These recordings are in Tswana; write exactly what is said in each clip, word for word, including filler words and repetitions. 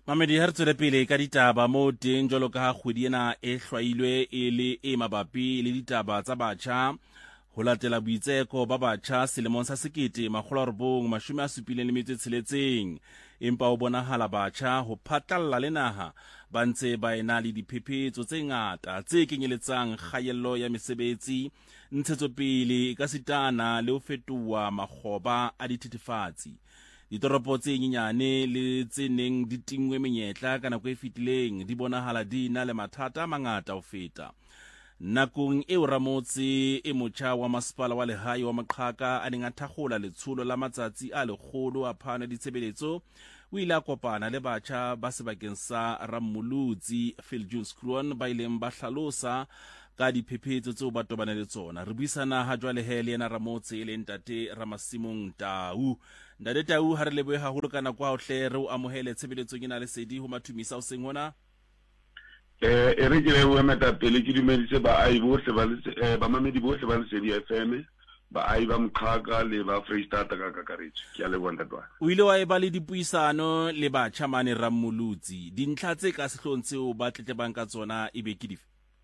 Mamedi ha re tswele pele ka ditaba mo teng jwalo ka ha kgwedi ena e hlwailwe e le e mabapi le ditaba tsa batjha ho latela boitseko ba batjha selemong sa sekete makgolo a robong mashome a supileng le metso e tsheletseng, empa ho bonahala batjha ho phatlalla le naha ba ntse ba ena le diphephetso tse ngata tse kenyeletsang kgaello ya mesebetsi, ntshetsopele ka sitana le ho fetoha makgoba a dithethefatsi. Ditoropo tse nyenyane le tse neng di tingwe menyetla ka nako e fetileng di bonahala di na le mathata a mangata ho feta. Nakong eo ramotse e motjha wa masepala wa lehae wa Maqhaka a neng a thakgola letsholo la matsatsi a lekgolo a phano ditshebeletso, o ile a kopana le batjha ba sebakeng sa Rammolotsi Viljoenskroon ba ileng ba hlalosa ka diphephetso tseo ba tobana le tsona. Re buisana ha jwale he le yena ramotse e leng Ntate Ramasimong Tau. Ntate Tau, ha re lebohe haholo ka nako ha o hle re o amohele tshebeletsong ena le sedi ho mathumisa o seng hona. Eh e re ke lebohe metapele ke dumedise baahi bohle ba le ba mamedi bohle ba Lesedi F M, baahi ba Mqhaka le ba Freistata ka kakaretso. Ke a leboha ntatwana. O ile wa e ba le dipuisano le batjha mane Rammolotsi. Dintlha tse ka sehlong tseo ba tletlebang ka tsona e be ke dife?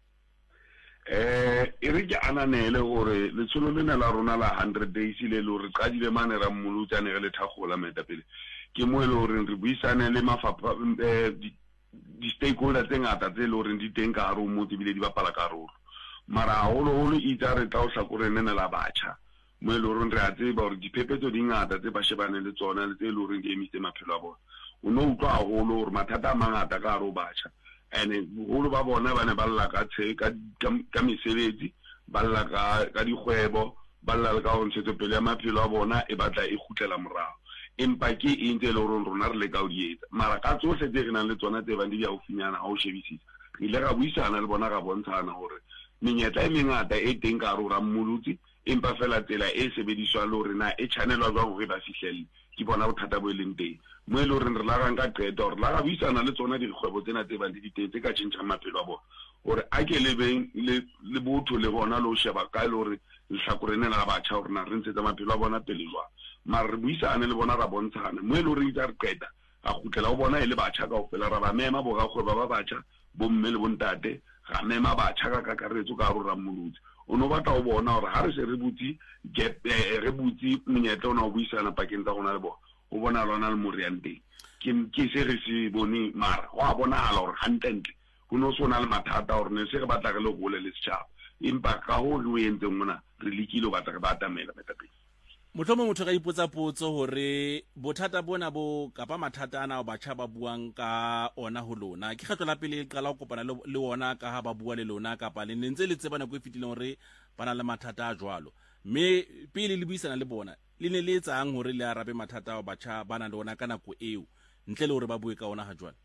Eh e re ke ananele hore letsholo lena la rona la one hundred days le le re qadile mane Rammolotsi ane re le thakgola metapele. Ke mo e le hore re buisane le mafapha eh di stakeholders tse ngata tse le hore di teng ka hare ho motse bile di bapala karolo. Mara haholo holo itse re tla o hlakoreng nena la batjha mo e le hore re a tseba hore diphephetso di ngata tse ba shebane le tsona le tse le hore di emise maphelo a bona. O no utlwa haholo hore mathata a mangata ka hare ho batjha, ene boholo ba bona ba ne ba lla ka tshe ka ka mesebetsi, ba lla ka ka dikgwebo, ba lla ka ho ntshetsopele ya maphelo a bona e batla e kgutlela morao. Empa ke eng tse le hore rona re le ka o di etsa, mara ka tsohle tse re nang le tsona tse bang di ya ho finyana ha o shebisisa. Re ile ra buisana le bona ra bontshana hore menyetla e mengata e teng ka hare ho Rammolotsi, empa fela tsela e sebediswang le hore na e channelwa jwang hore ba fihlelle ke bona bothata bo e leng teng. Mo e le hore re la ga nka qeto hore la ga buisana le tsona dikgwebo tsena tse bang di diteng tse ka tjhentjhang maphelo a bona, hore a ke le beng le le botho le bona lo sheba ka le hore lehlakoreng la batjha hore na re ntshetsa maphelo a bona pele jwang. Mara re buisane le bona ra bontshana mo e le hore itse re qeta a kgutlela ho bona e le batjha kaofela, ra ba mema bo rakgwebo ba batjha, bo mme le bontate, ra mema batjha ka kakaretso ka hare ho Rammolotsi. O no batla ho bona hore ha re se re butsi gap re butsi menyetla ona ho buisana pakeng tsa rona le bona, ho bona lona le moriang teng ke ke se re se bone, mara ho a bonahala hore hantle ho no sona le mathata hore ne se re batla re le gole le setjhaba, empa ka ho re o entseng mona re lekile ho batla re ba atamela metapele. Mohlomong motho ka ipotsa potso hore bothata bona bo kapa mathata ana o batjha ba buang ka ona ho lona, ke kgetlo la pele le qala ho kopana le ona ka ha ba bua le lona kapa le ntse le tseba nako e fetileng hore bana le mathata a jwalo, mme pele le buisana le bona le ne le etsang hore le arabe mathata a batjha bana le ona ka nako eo ntle le hore ba bue ka ona ha jwale?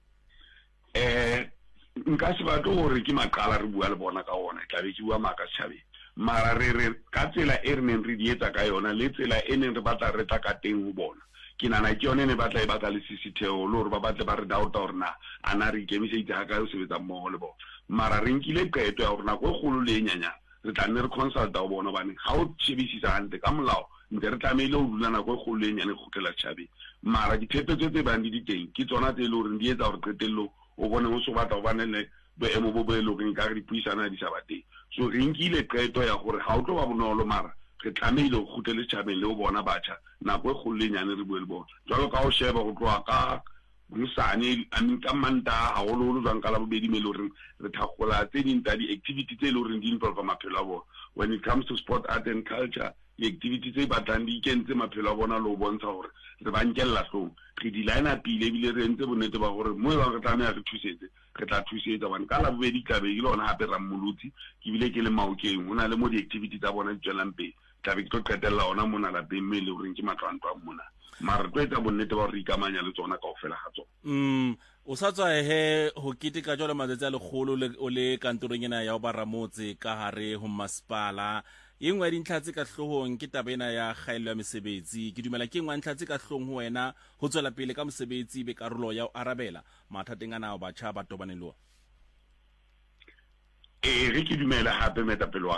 Eh nka se batle hore ke maqala re bua le bona ka ona, tla be ke bua maka setjhabeng, mara re re ka tsela e re neng re di etsa ka yona le tsela e neng re batla re tla ka teng ho bona, ke nana ke yone ne batla e batla le sisitheo le hore ba batle ba re dauta hore na ana re ikemiseditse ha ka ho sebetsa mmoho le bona. Mara re nkile qeto ya hore nako e kgolo le e nyanyana re tla nne re consulta ho bona bane ha o shebisisa hantle ka molao ntse re tlamehile ho dula nako e kgolo le e nyane go kgutlela setjhabeng. Mara diphephetso tse bang di teng ke tsona tse le hore di etsa hore qetello o bone ho so batla ho bane le boemo bo bo e leng ka re dipuisana di sa ba teng. So re nkile qeto ya gore ha o tlo ba bonolo, mara re tlamehile ho kgutlela setjhabeng le ho bona batjha nako e kgolo le nyane re bue le bona jwalo ka ho sheba go tloha ka mosane a ka Mantaha haholo jwang ka la bobedi me le hore re thakgola tse ding tsa di-activity tse le hore di involve maphelo a bona. When it comes to sport, art and culture, di-activity tse batlang di ikentse maphelo a bona le ho bontsha hore re ba nkella hlong, re di line up ile ebile re entse bonnete ba hore mo e bang re tlameha re thusetse re tla thusetsa hobane ka la bobedi tlabe ke lona hape Rammolotsi ke bile ke le Maokeng ho na le mo di-activity tsa bona di tswelang pele, tlabe ke tlo qetella ona mona lapeng me le hore ke matlwantlwang mona, mara re tlo etsa bonnete ba hore re ikamanya le tsona kaofela ga tsona. Mm, o sa tswa he ho keteka jwalo matsatsi a lekgolo o le kantorong ena ya ho ba ramotse ka hare ho masepala. E nngwe ya dintlha tse ka hlohong ke taba ena ya kgaello ya mesebetsi. Ke dumela ke nngwe ya dintlha tse ka hlohong ho wena ho tswela pele ka mosebetsi be karolo ya ho arabela mathateng ana ao batjha ba tobaneng le ona? E re ke dumela hape metapele wa ka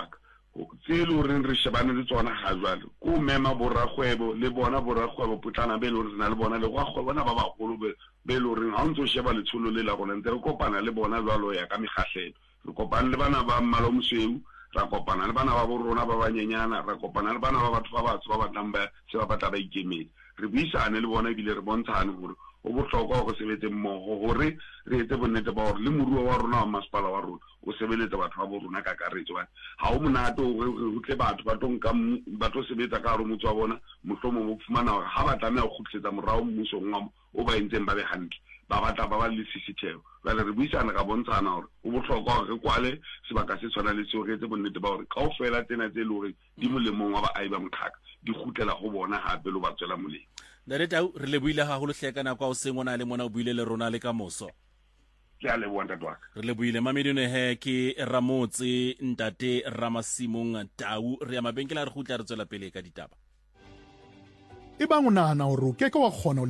tse le goreng re shebane le tsona ga jwale ko mema borrakgwebo le bona borrakgwebo potlana be le gore re na le bona le go agwe bona ba bagolo be le goreng ga o ntse o sheba letsholo le la gona ntse re kopana le bona jwalo ya ka megatlhelo re kopana le bana ba mmala o mosweu ra kopana le bana ba borona ba banyenyana ra kopana le bana ba batho ba batho ba batlang ba se ba batla ba ikemedi re buisane le bona ebile re bontshane gore o botlhokwa go sebetse mmogo gore re etse bonnete ba gore le moruo wa rona wa masepala wa rona o sebeletse batho ba bo rona ka karetso bane ga o monate go tle batho ba tonka ba tlo sebetsa ka gare motse wa bona mohlomong mo fumana gore ga ba tlameya go khutletsa morao mmusong wa o ba entseng ba be hantle ba batla ba ba le sisitheo jale re buisane ka bontshana gore o botlhokwa gore re kwale sebaka se tshwana le seo re etse bonnete ba gore kao fela tsena tse le gore di molemong wa baai ba motlhaka di gutlela go bona gape lo ba tswela molemo Daretau re le buile ga go lehleka nako a o seng ona le mona o buile le rona le ka moso ke a le bona twaka re le buile mamedino he ke Ramotse Ntate Ramasimong Tau re ya mabenkela re gutla re tswela pele ka ditaba e bang o nahana hore o keke wa kgona